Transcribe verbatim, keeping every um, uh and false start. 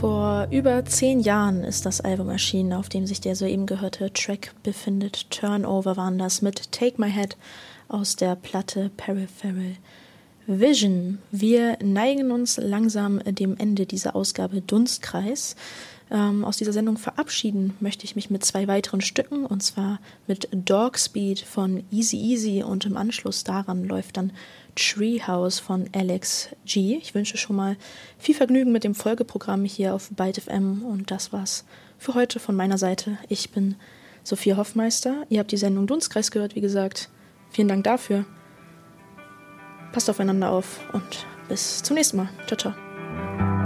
Vor über zehn Jahren ist das Album erschienen, auf dem sich der soeben gehörte Track befindet. Turnover waren das mit Take My Head aus der Platte Peripheral Vision. Wir neigen uns langsam dem Ende dieser Ausgabe Dunstkreis. Ähm, aus dieser Sendung verabschieden möchte ich mich mit zwei weiteren Stücken, und zwar mit Dog Speed von Easy Easy, und im Anschluss daran läuft dann Treehouse von Alex G. Ich wünsche schon mal viel Vergnügen mit dem Folgeprogramm hier auf Byte F M, und das war's für heute von meiner Seite. Ich bin Sophia Hoffmeister. Ihr habt die Sendung Dunstkreis gehört, wie gesagt. Vielen Dank dafür. Passt aufeinander auf und bis zum nächsten Mal. Ciao, ciao.